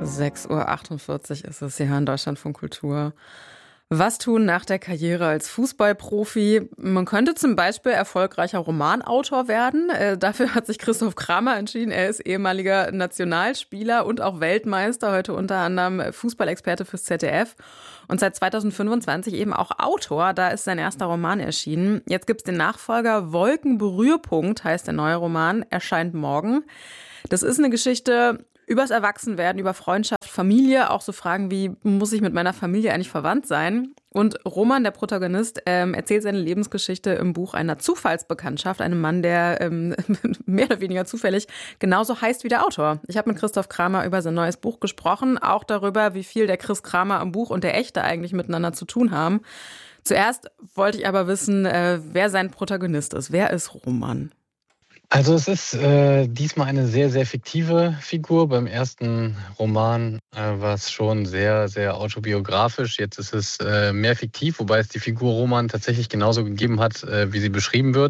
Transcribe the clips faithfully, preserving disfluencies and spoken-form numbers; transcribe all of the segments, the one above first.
sechs Uhr achtundvierzig ist es hier in Deutschlandfunk Kultur. Was tun nach der Karriere als Fußballprofi? Man könnte zum Beispiel erfolgreicher Romanautor werden. Äh, dafür hat sich Christoph Kramer entschieden. Er ist ehemaliger Nationalspieler und auch Weltmeister, heute unter anderem Fußballexperte fürs Z D F. Und seit zweitausendfünfundzwanzig eben auch Autor. Da ist sein erster Roman erschienen. Jetzt gibt's den Nachfolger. Wolkenberührpunkt heißt der neue Roman, erscheint morgen. Das ist eine Geschichte übers Erwachsenwerden, über Freundschaft, Familie, auch so Fragen wie, muss ich mit meiner Familie eigentlich verwandt sein? Und Roman, der Protagonist, ähm, erzählt seine Lebensgeschichte im Buch einer Zufallsbekanntschaft, einem Mann, der ähm, mehr oder weniger zufällig genauso heißt wie der Autor. Ich habe mit Christoph Kramer über sein neues Buch gesprochen, auch darüber, wie viel der Chris Kramer am Buch und der Echte eigentlich miteinander zu tun haben. Zuerst wollte ich aber wissen, äh, wer sein Protagonist ist. Wer ist Roman? Also es ist äh, diesmal eine sehr, sehr fiktive Figur. Beim ersten Roman äh, war es schon sehr, sehr autobiografisch. Jetzt ist es äh, mehr fiktiv, wobei es die Figur Roman tatsächlich genauso gegeben hat, äh, wie sie beschrieben wird.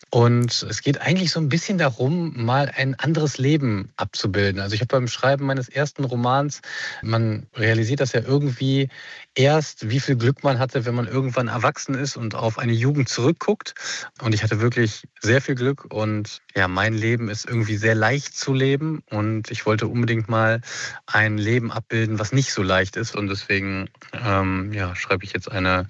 Und es geht eigentlich so ein bisschen darum, mal ein anderes Leben abzubilden. Also ich habe beim Schreiben meines ersten Romans, man realisiert das ja irgendwie erst, wie viel Glück man hatte, wenn man irgendwann erwachsen ist und auf eine Jugend zurückguckt. Und ich hatte wirklich sehr viel Glück und ja, mein Leben ist irgendwie sehr leicht zu leben und ich wollte unbedingt mal ein Leben abbilden, was nicht so leicht ist. Und deswegen ähm, ja, schreibe ich jetzt eine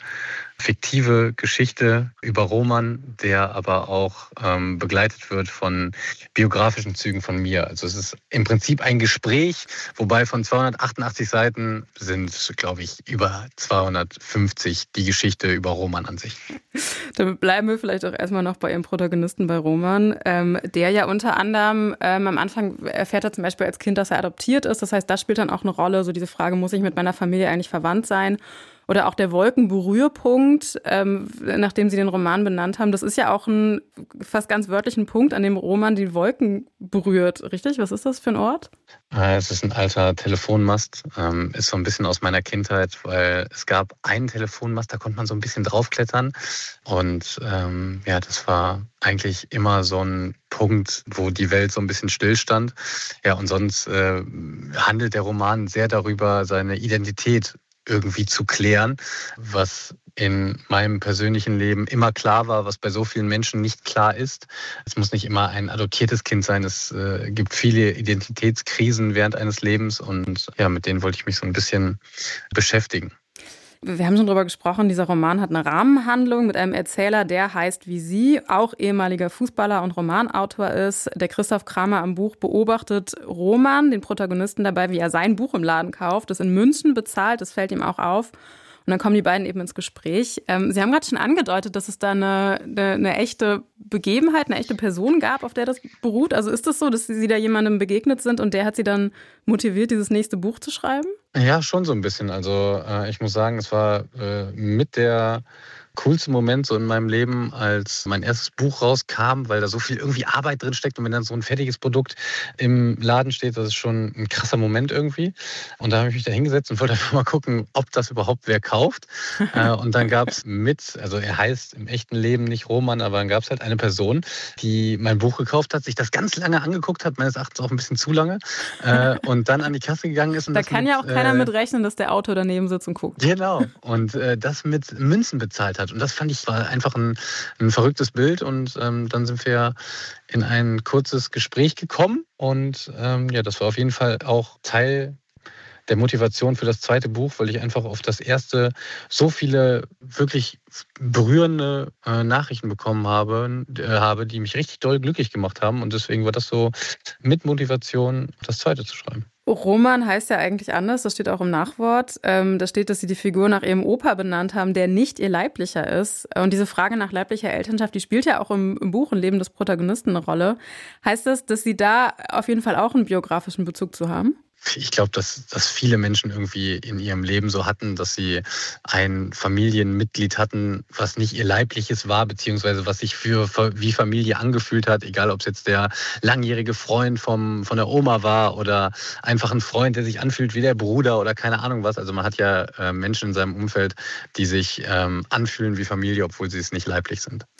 fiktive Geschichte über Roman, der aber auch ähm, begleitet wird von biografischen Zügen von mir. Also es ist im Prinzip ein Gespräch, wobei von zweihundertachtundachtzig Seiten sind, glaube ich, über zweihundertfünfzig die Geschichte über Roman an sich. Dann bleiben wir vielleicht auch erstmal noch bei Ihrem Protagonisten, bei Roman, ähm, der ja unter anderem ähm, am Anfang erfährt er zum Beispiel als Kind, dass er adoptiert ist. Das heißt, das spielt dann auch eine Rolle, so diese Frage, muss ich mit meiner Familie eigentlich verwandt sein? Oder auch der Wolkenberührpunkt, ähm, nachdem Sie den Roman benannt haben. Das ist ja auch ein fast ganz wörtlichen Punkt, an dem Roman die Wolken berührt, richtig? Was ist das für ein Ort? Es ist ein alter Telefonmast, ähm, ist so ein bisschen aus meiner Kindheit, weil es gab einen Telefonmast, da konnte man so ein bisschen draufklettern. Und ähm, ja, das war eigentlich immer so ein Punkt, wo die Welt so ein bisschen stillstand. Ja, und sonst äh, handelt der Roman sehr darüber, seine Identität irgendwie zu klären, was in meinem persönlichen Leben immer klar war, was bei so vielen Menschen nicht klar ist. Es muss nicht immer ein adoptiertes Kind sein. Es äh, gibt viele Identitätskrisen während eines Lebens und ja, mit denen wollte ich mich so ein bisschen beschäftigen. Wir haben schon drüber gesprochen, dieser Roman hat eine Rahmenhandlung mit einem Erzähler, der heißt wie Sie, auch ehemaliger Fußballer und Romanautor ist. Der Christoph Kramer am Buch beobachtet Roman, den Protagonisten, dabei, wie er sein Buch im Laden kauft, das in Münzen bezahlt, das fällt ihm auch auf. Und dann kommen die beiden eben ins Gespräch. Ähm, Sie haben gerade schon angedeutet, dass es da eine, eine, eine echte Begebenheit, eine echte Person gab, auf der das beruht. Also ist es das so, dass Sie da jemandem begegnet sind und der hat Sie dann motiviert, dieses nächste Buch zu schreiben? Ja, schon so ein bisschen. Also äh, ich muss sagen, es war äh, mit der coolste Moment so in meinem Leben, als mein erstes Buch rauskam, weil da so viel irgendwie Arbeit drin steckt und wenn dann so ein fertiges Produkt im Laden steht, das ist schon ein krasser Moment irgendwie. Und da habe ich mich da hingesetzt und wollte einfach mal gucken, ob das überhaupt wer kauft. Und dann gab es mit, also er heißt im echten Leben nicht Roman, aber dann gab es halt eine Person, die mein Buch gekauft hat, sich das ganz lange angeguckt hat, meines Erachtens auch ein bisschen zu lange, und dann an die Kasse gegangen ist. Und da das kann mit, ja auch keiner äh, mit rechnen, dass der Autor daneben sitzt und guckt. Genau. Und äh, das mit Münzen bezahlt hat. Und das fand ich war einfach ein, ein verrücktes Bild. Und ähm, dann sind wir in ein kurzes Gespräch gekommen. Und ähm, ja, das war auf jeden Fall auch Teil der Motivation für das zweite Buch, weil ich einfach auf das erste so viele wirklich berührende äh, Nachrichten bekommen habe, äh, habe, die mich richtig doll glücklich gemacht haben. Und deswegen war das so mit Motivation, das zweite zu schreiben. Roman heißt ja eigentlich anders, das steht auch im Nachwort. Ähm, da steht, dass Sie die Figur nach Ihrem Opa benannt haben, der nicht Ihr leiblicher ist. Und diese Frage nach leiblicher Elternschaft, die spielt ja auch im, im Buch und Leben des Protagonisten eine Rolle. Heißt das, dass Sie da auf jeden Fall auch einen biografischen Bezug zu haben? Ich glaube, dass, dass viele Menschen irgendwie in ihrem Leben so hatten, dass sie ein Familienmitglied hatten, was nicht ihr leibliches war, beziehungsweise was sich für wie Familie angefühlt hat, egal ob es jetzt der langjährige Freund vom, von der Oma war oder einfach ein Freund, der sich anfühlt wie der Bruder oder keine Ahnung was. Also man hat ja äh, Menschen in seinem Umfeld, die sich ähm, anfühlen wie Familie, obwohl sie es nicht leiblich sind.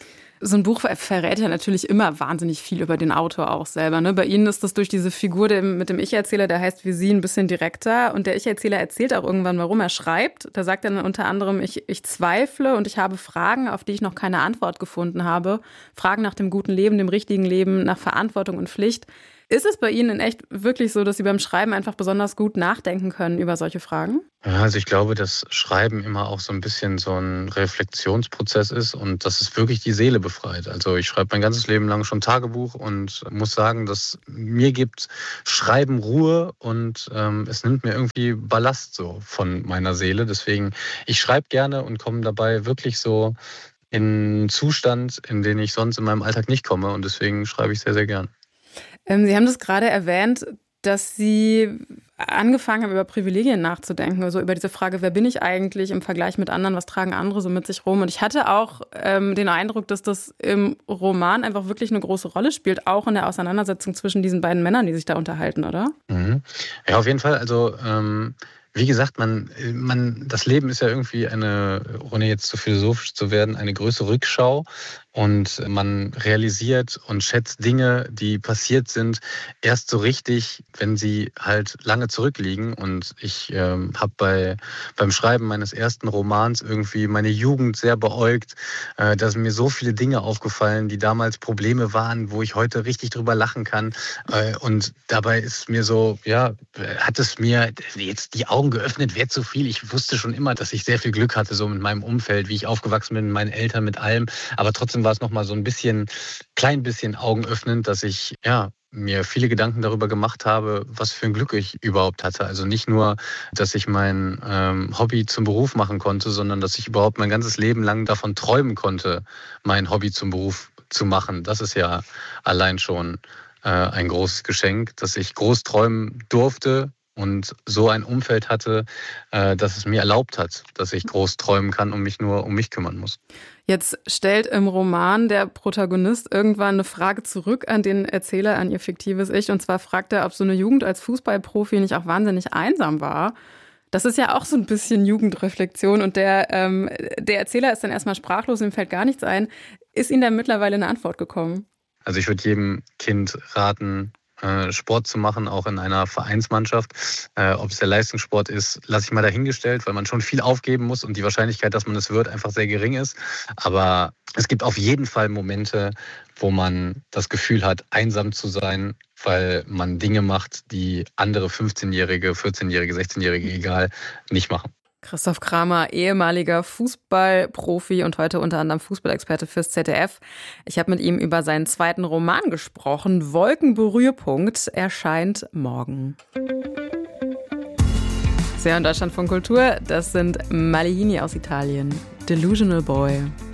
So ein Buch verrät ja natürlich immer wahnsinnig viel über den Autor auch selber. Ne? Bei Ihnen ist das durch diese Figur mit dem Ich-Erzähler, der heißt wie Sie, ein bisschen direkter. Und der Ich-Erzähler erzählt auch irgendwann, warum er schreibt. Da sagt er dann unter anderem, ich, ich zweifle und ich habe Fragen, auf die ich noch keine Antwort gefunden habe. Fragen nach dem guten Leben, dem richtigen Leben, nach Verantwortung und Pflicht. Ist es bei Ihnen in echt wirklich so, dass Sie beim Schreiben einfach besonders gut nachdenken können über solche Fragen? Ja, also ich glaube, dass Schreiben immer auch so ein bisschen so ein Reflexionsprozess ist und dass es wirklich die Seele befreit. Also ich schreibe mein ganzes Leben lang schon Tagebuch und muss sagen, dass mir gibt Schreiben Ruhe und ähm, es nimmt mir irgendwie Ballast so von meiner Seele. Deswegen, ich schreibe gerne und komme dabei wirklich so in einen Zustand, in den ich sonst in meinem Alltag nicht komme und deswegen schreibe ich sehr, sehr gern. Ähm, Sie haben das gerade erwähnt, dass Sie angefangen haben, über Privilegien nachzudenken, also über diese Frage, wer bin ich eigentlich im Vergleich mit anderen, was tragen andere so mit sich rum? Und ich hatte auch ähm, den Eindruck, dass das im Roman einfach wirklich eine große Rolle spielt, auch in der Auseinandersetzung zwischen diesen beiden Männern, die sich da unterhalten, oder? Mhm. Ja, auf jeden Fall. Also ähm Wie gesagt, man, man, das Leben ist ja irgendwie eine, ohne jetzt zu philosophisch zu werden, eine größere Rückschau. Und man realisiert und schätzt Dinge, die passiert sind, erst so richtig, wenn sie halt lange zurückliegen. Und ich ähm, habe bei, beim Schreiben meines ersten Romans irgendwie meine Jugend sehr beäugt. Äh, da sind mir so viele Dinge aufgefallen, die damals Probleme waren, wo ich heute richtig drüber lachen kann. Äh, und dabei ist mir so, ja, hat es mir jetzt die Augen geöffnet, wäre zu viel. Ich wusste schon immer, dass ich sehr viel Glück hatte, so mit meinem Umfeld, wie ich aufgewachsen bin, mit meinen Eltern, mit allem. Aber trotzdem war es nochmal so ein bisschen, klein bisschen augenöffnend, dass ich, ja, mir viele Gedanken darüber gemacht habe, was für ein Glück ich überhaupt hatte. Also nicht nur, dass ich mein ähm, Hobby zum Beruf machen konnte, sondern dass ich überhaupt mein ganzes Leben lang davon träumen konnte, mein Hobby zum Beruf zu machen. Das ist ja allein schon äh, ein großes Geschenk, dass ich groß träumen durfte und so ein Umfeld hatte, äh, dass es mir erlaubt hat, dass ich groß träumen kann und mich nur um mich kümmern muss. Jetzt stellt im Roman der Protagonist irgendwann eine Frage zurück an den Erzähler, an ihr fiktives Ich. Und zwar fragt er, ob so eine Jugend als Fußballprofi nicht auch wahnsinnig einsam war. Das ist ja auch so ein bisschen Jugendreflexion. Und der, ähm, der Erzähler ist dann erstmal sprachlos, ihm fällt gar nichts ein. Ist Ihnen da mittlerweile eine Antwort gekommen? Also ich würde jedem Kind raten, Sport zu machen, auch in einer Vereinsmannschaft. Äh, ob es der Leistungssport ist, lasse ich mal dahingestellt, weil man schon viel aufgeben muss und die Wahrscheinlichkeit, dass man es wird, einfach sehr gering ist. Aber es gibt auf jeden Fall Momente, wo man das Gefühl hat, einsam zu sein, weil man Dinge macht, die andere fünfzehnjährige, vierzehnjährige, sechzehnjährige, egal, nicht machen. Christoph Kramer, ehemaliger Fußballprofi und heute unter anderem Fußballexperte fürs Z D F. Ich habe mit ihm über seinen zweiten Roman gesprochen. Wolkenberührpunkt erscheint morgen. Sehr in Deutschland von Kultur. Das sind Malihini aus Italien. Delusional Boy.